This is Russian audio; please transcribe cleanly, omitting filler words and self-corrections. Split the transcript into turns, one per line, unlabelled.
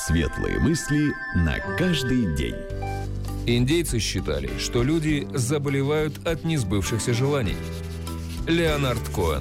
Светлые мысли на каждый день.
Индейцы считали, что люди заболевают от несбывшихся желаний. Леонард Коэн.